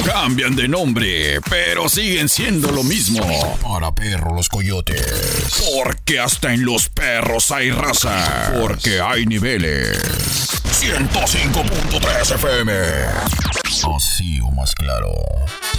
Cambian de nombre, pero siguen siendo lo mismo. Para perro los coyotes. Porque hasta en los perros hay raza. Porque hay niveles. 105.3 FM. Así o más claro.